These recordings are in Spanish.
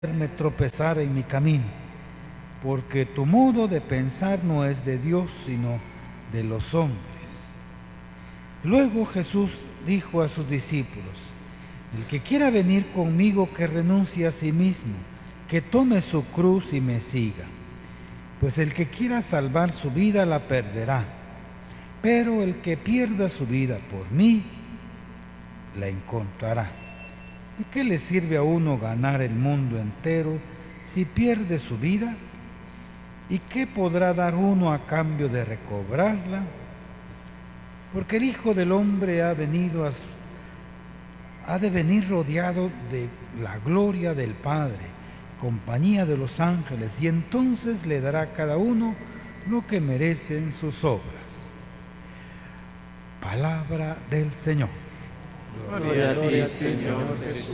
me tropezar en mi camino, porque tu modo de pensar no es de Dios, sino de los hombres. Luego Jesús dijo a sus discípulos: el que quiera venir conmigo, que renuncie a sí mismo, que tome su cruz y me siga. Pues el que quiera salvar su vida la perderá, pero el que pierda su vida por mí la encontrará. ¿De qué le sirve a uno ganar el mundo entero si pierde su vida? ¿Y qué podrá dar uno a cambio de recobrarla? Porque el Hijo del Hombre ha de venir rodeado de la gloria del Padre, compañía de los ángeles, y entonces le dará a cada uno lo que merecen sus obras. Palabra del Señor. Gloria a ti, Señor Jesús.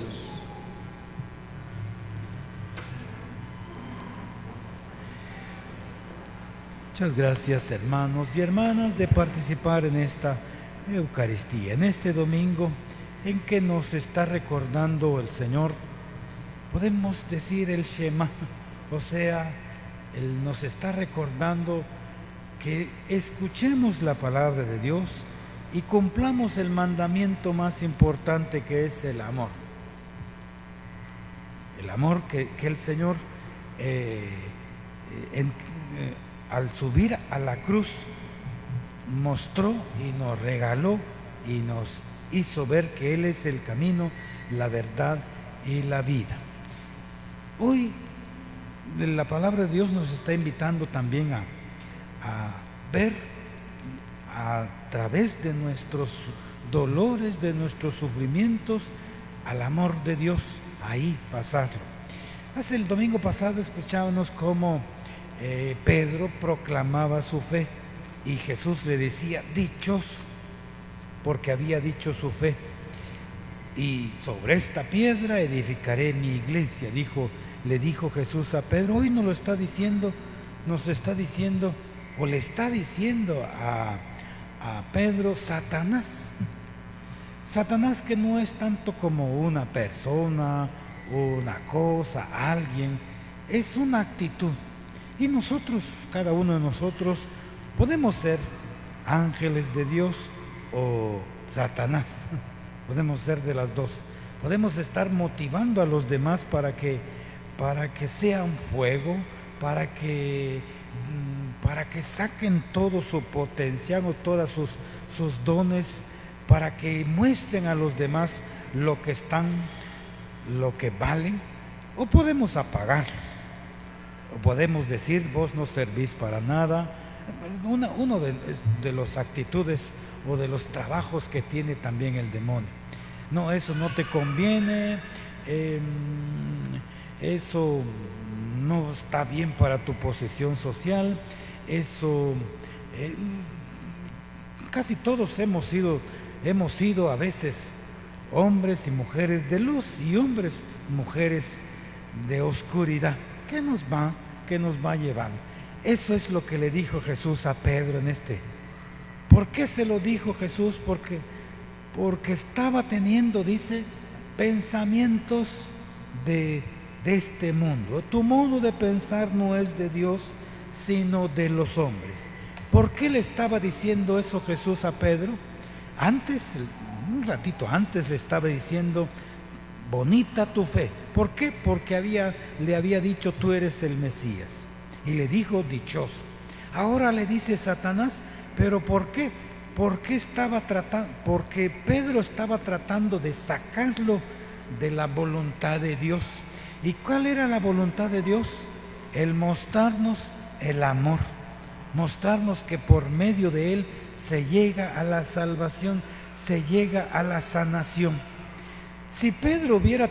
Muchas gracias, hermanos y hermanas, de participar en esta Eucaristía, en este domingo en que nos está recordando el Señor. Podemos decir el Shema, o sea, Él nos está recordando que escuchemos la palabra de Dios y cumplamos el mandamiento más importante, que es el amor. El amor que el Señor al subir a la cruz mostró y nos regaló y nos hizo ver que Él es el camino, la verdad y la vida. Hoy la palabra de Dios nos está invitando también a ver a través de nuestros dolores, de nuestros sufrimientos, al amor de Dios, ahí pasarlo. Hace el domingo pasado escuchábamos cómo Pedro proclamaba su fe y Jesús le decía: dichoso, porque había dicho su fe. Y sobre esta piedra edificaré mi iglesia, le dijo Jesús a Pedro. Hoy nos está diciendo, o le está diciendo a Pedro, Satanás. Satanás, que no es tanto como una persona, una cosa, alguien, es una actitud. Y nosotros, cada uno de nosotros, podemos ser ángeles de Dios o Satanás. Podemos ser de las dos. Podemos estar motivando a los demás para que sea un fuego, para que saquen todo su potencial o todas sus dones, para que muestren a los demás lo que valen. O podemos apagarlos, o podemos decir: vos no servís para nada. Uno de las actitudes o de los trabajos que tiene también el demonio. No, eso no te conviene, eso no está bien para tu posición social, eso casi todos hemos sido a veces hombres y mujeres de luz y hombres y mujeres de oscuridad. ¿Qué nos va llevando? Eso es lo que le dijo Jesús a Pedro en este. ¿Por qué se lo dijo Jesús? Porque estaba teniendo, dice, pensamientos de este mundo. Tu modo de pensar no es de Dios, sino de los hombres. ¿Por qué le estaba diciendo eso Jesús a Pedro? Un ratito antes le estaba diciendo: bonita tu fe. ¿Por qué? Porque le había dicho: tú eres el Mesías. Y le dijo: dichoso. Ahora le dice Satanás: ¿pero por qué? Porque Pedro estaba tratando de sacarlo de la voluntad de Dios. ¿Y cuál era la voluntad de Dios? El mostrarnos el amor, mostrarnos que por medio de Él se llega a la salvación, se llega a la sanación. Si Pedro hubiera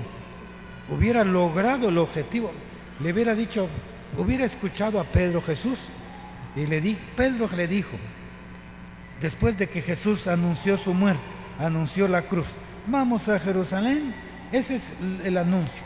logrado el objetivo, le hubiera escuchado a Pedro Jesús, y Pedro le dijo, después de que Jesús anunció su muerte, anunció la cruz: vamos a Jerusalén. Ese es el anuncio.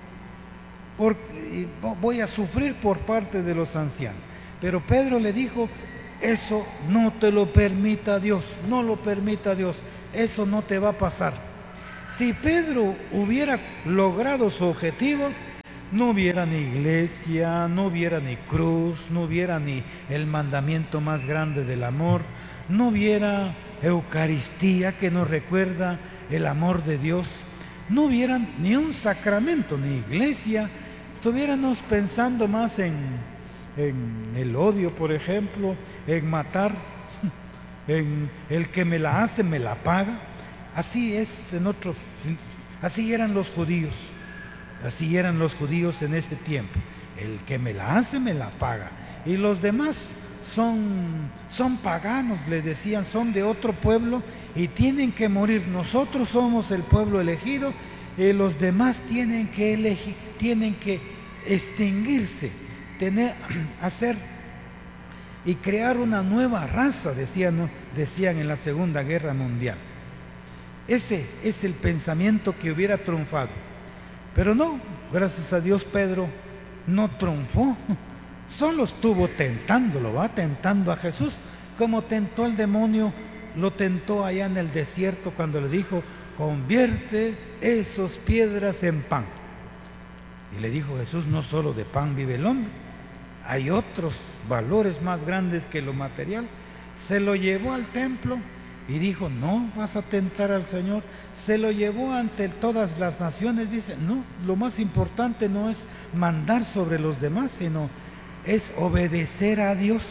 Voy a sufrir por parte de los ancianos. Pero Pedro le dijo: eso no te lo permita Dios, no lo permita Dios, eso no te va a pasar. Si Pedro hubiera logrado su objetivo, no hubiera ni iglesia, no hubiera ni cruz, no hubiera ni el mandamiento más grande del amor, no hubiera Eucaristía que nos recuerda el amor de Dios, no hubiera ni un sacramento, ni iglesia, estuviéramos pensando más en el odio, por ejemplo, en matar, en el que me la hace me la paga. Así es así eran los judíos. Así eran los judíos en este tiempo. El que me la hace, me la paga. Y los demás son paganos, le decían, son de otro pueblo y tienen que morir. Nosotros somos el pueblo elegido y los demás tienen que extinguirse, hacer y crear una nueva raza, decían en la Segunda Guerra Mundial. Ese es el pensamiento que hubiera triunfado. Pero no, gracias a Dios Pedro no triunfó, solo estuvo tentándolo, tentando a Jesús, como tentó al demonio, lo tentó allá en el desierto cuando le dijo, convierte esas piedras en pan. Y le dijo Jesús, no solo de pan vive el hombre, hay otros valores más grandes que lo material. Se lo llevó al templo y dijo, no vas a tentar al Señor. Se lo llevó ante todas las naciones, dice, no, lo más importante no es mandar sobre los demás, sino es obedecer a Dios.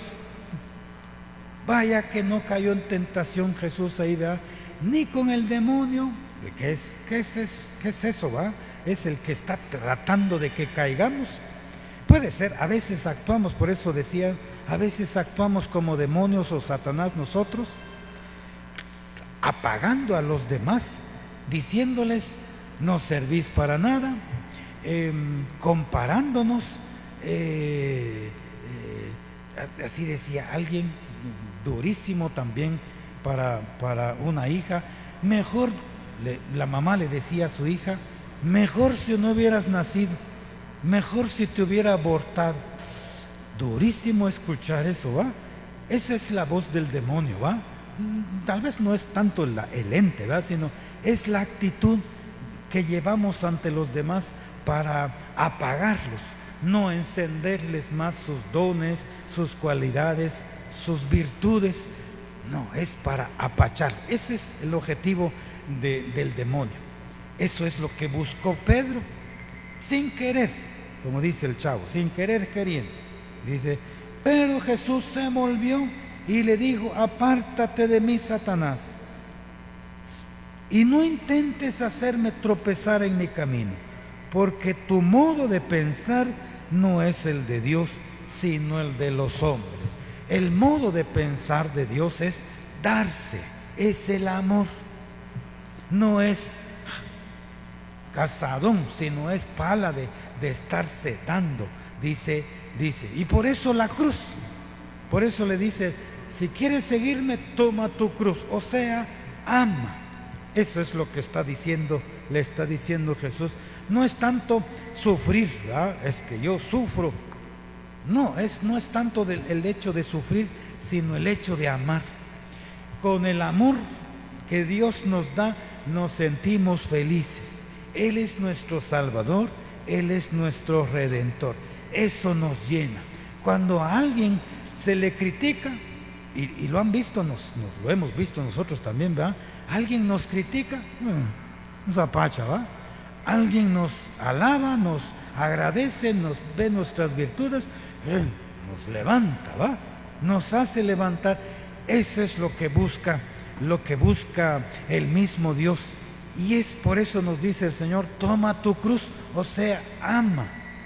Vaya que no cayó en tentación Jesús ahí, ¿verdad? Ni con el demonio. ¿Qué es eso, va? Es el que está tratando de que caigamos. Puede ser, a veces actuamos, por eso decía, a veces actuamos como demonios o Satanás nosotros, apagando a los demás, diciéndoles no servís para nada, comparándonos, así decía alguien durísimo también para una hija, mejor, la mamá le decía a su hija, mejor si no hubieras nacido, mejor si te hubiera abortado. Durísimo escuchar eso, ¿va? Esa es la voz del demonio, ¿va? Tal vez no es tanto el ente, ¿verdad? Sino es la actitud que llevamos ante los demás para apagarlos, no encenderles más sus dones, sus cualidades, sus virtudes. No, es para apachar. Ese es el objetivo del demonio. Eso es lo que buscó Pedro, sin querer, como dice el chavo, sin querer queriendo. Dice, pero Jesús se volvió y le dijo, apártate de mí, Satanás, y no intentes hacerme tropezar en mi camino, porque tu modo de pensar no es el de Dios, sino el de los hombres. El modo de pensar de Dios es darse, es el amor, no es casadón, sino es pala de estarse dando, dice, y por eso la cruz, por eso le dice, si quieres seguirme, toma tu cruz, o sea, ama. Eso es lo que le está diciendo Jesús. No es tanto sufrir, ¿verdad? Es que yo sufro. No es tanto el hecho de sufrir, sino el hecho de amar. Con el amor que Dios nos da, nos sentimos felices. Él es nuestro Salvador, Él es nuestro Redentor. Eso nos llena. Cuando a alguien se le critica, y lo han visto, lo hemos visto nosotros también, ¿verdad? Alguien nos critica, nos apacha, ¿va? Alguien nos alaba, nos agradece, nos ve nuestras virtudes, nos levanta, ¿va? Nos hace levantar. Eso es lo que busca el mismo Dios. Y es por eso nos dice el Señor, toma tu cruz, o sea, ama.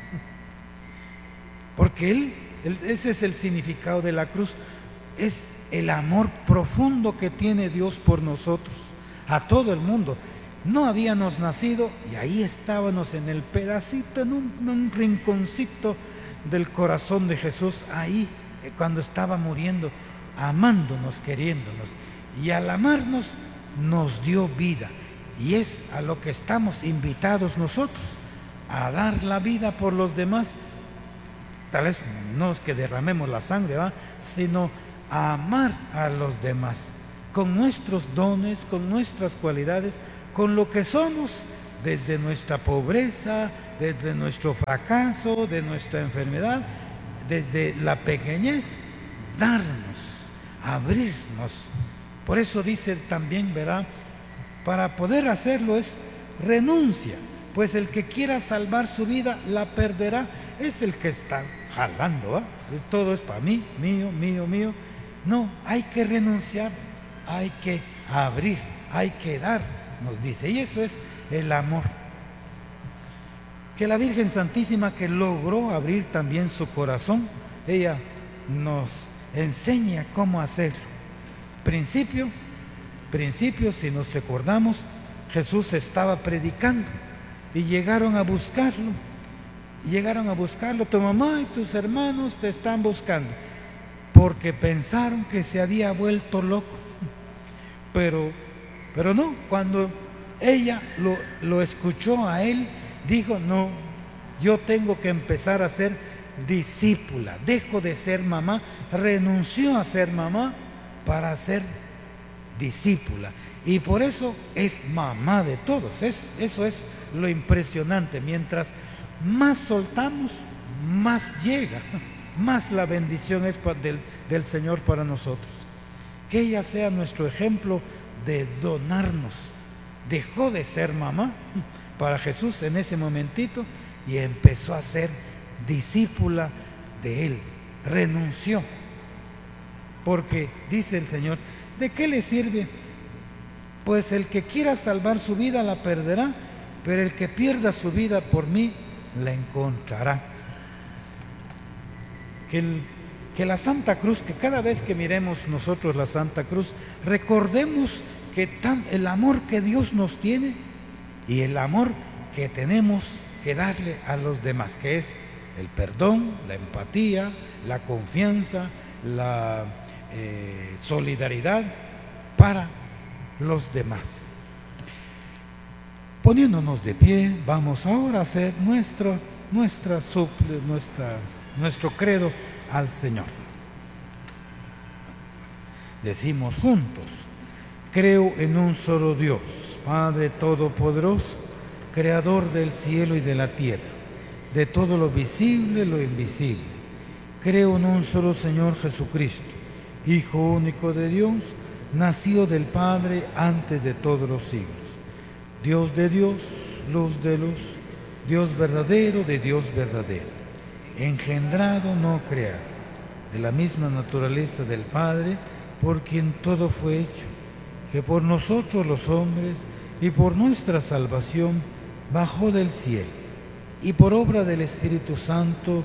Porque ese es el significado de la cruz. Es el amor profundo que tiene Dios por nosotros, a todo el mundo. No habíamos nacido y ahí estábamos en el pedacito, en un rinconcito del corazón de Jesús, ahí cuando estaba muriendo, amándonos, queriéndonos. Y al amarnos nos dio vida. Y es a lo que estamos invitados nosotros, a dar la vida por los demás. Tal vez no es que derramemos la sangre, ¿va? Sino a amar a los demás, con nuestros dones, con nuestras cualidades, con lo que somos, desde nuestra pobreza, desde nuestro fracaso, de nuestra enfermedad, desde la pequeñez, darnos, abrirnos. Por eso dice también, ¿verdad? Para poder hacerlo es renuncia, pues el que quiera salvar su vida la perderá. Es el que está jalando, ¿va? Todo es para mí, mío, mío, mío. No, hay que renunciar, hay que abrir, hay que dar, nos dice. Y eso es el amor. Que la Virgen Santísima, que logró abrir también su corazón, ella nos enseña cómo hacerlo. Principio, si nos recordamos, Jesús estaba predicando y llegaron a buscarlo. Tu mamá y tus hermanos te están buscando, porque pensaron que se había vuelto loco. Pero no, cuando ella lo escuchó a él, dijo, no, yo tengo que empezar a ser discípula, dejo de ser mamá, renunció a ser mamá para ser discípula, y por eso es mamá de todos. Eso es lo impresionante. Mientras más soltamos, más llega, más la bendición es del Señor para nosotros. Que ella sea nuestro ejemplo de donarnos. Dejó de ser mamá para Jesús en ese momentito y empezó a ser discípula de Él, renunció, porque dice el Señor, ¿de qué le sirve? Pues el que quiera salvar su vida la perderá, pero el que pierda su vida por mí la encontrará. Que la Santa Cruz, que cada vez que miremos nosotros la Santa Cruz, recordemos que el amor que Dios nos tiene y el amor que tenemos que darle a los demás, que es el perdón, la empatía, la confianza, la solidaridad para los demás. Poniéndonos de pie, vamos ahora a hacer nuestro credo al Señor. Decimos juntos: creo en un solo Dios, Padre Todopoderoso, Creador del cielo y de la tierra, de todo lo visible y lo invisible. Creo en un solo Señor Jesucristo, Hijo único de Dios, nacido del Padre antes de todos los siglos. Dios de Dios, luz de luz, Dios verdadero de Dios verdadero, engendrado, no creado, de la misma naturaleza del Padre, por quien todo fue hecho, que por nosotros los hombres y por nuestra salvación bajó del cielo, y por obra del Espíritu Santo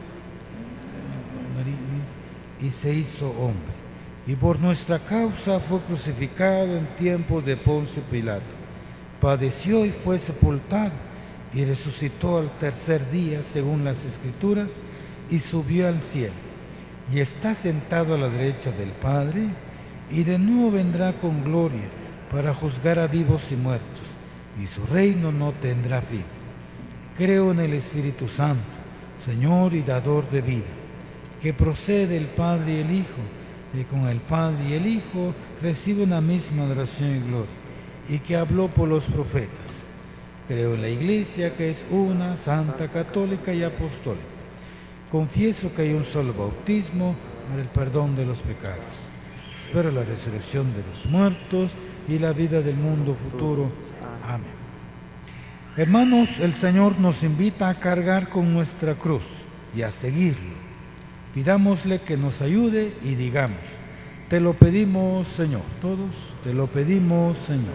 y se hizo hombre, y por nuestra causa fue crucificado en tiempos de Poncio Pilato, padeció y fue sepultado, y resucitó al tercer día según las Escrituras, y subió al cielo, y está sentado a la derecha del Padre, y de nuevo vendrá con gloria para juzgar a vivos y muertos, y su reino no tendrá fin. Creo en el Espíritu Santo, Señor y dador de vida, que procede del Padre y el Hijo, y con el Padre y el Hijo recibe una misma adoración y gloria, y que habló por los profetas. Creo en la Iglesia, que es una, santa, católica y apostólica. Confieso que hay un solo bautismo para el perdón de los pecados. Espero la resurrección de los muertos y la vida del mundo futuro. Amén. Hermanos, el Señor nos invita a cargar con nuestra cruz y a seguirlo. Pidámosle que nos ayude y digamos: te lo pedimos, Señor. Todos, te lo pedimos, Señor.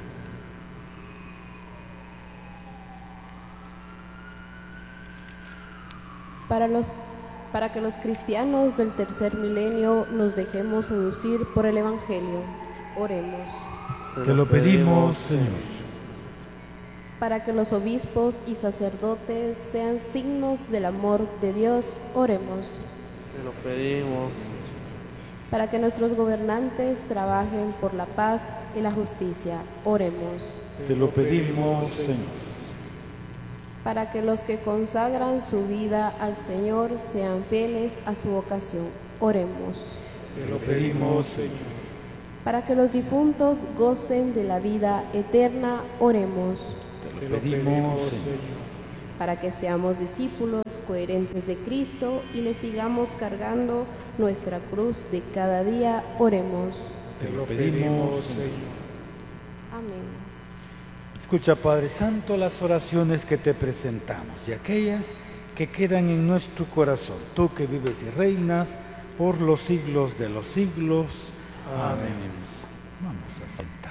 Para que los cristianos del tercer milenio nos dejemos seducir por el Evangelio. Oremos. Te lo pedimos, Señor. Para que los obispos y sacerdotes sean signos del amor de Dios. Oremos. Te lo pedimos. Para que nuestros gobernantes trabajen por la paz y la justicia. Oremos. Te lo pedimos, Señor. Para que los que consagran su vida al Señor sean fieles a su vocación. Oremos. Te lo pedimos, Señor. Para que los difuntos gocen de la vida eterna. Oremos. Te lo pedimos, Señor. para que seamos discípulos coherentes de Cristo y le sigamos cargando nuestra cruz de cada día. Oremos. Te lo pedimos, Señor. Amén. Escucha, Padre Santo, las oraciones que te presentamos y aquellas que quedan en nuestro corazón. Tú que vives y reinas por los siglos de los siglos. Amén. Vamos a sentar.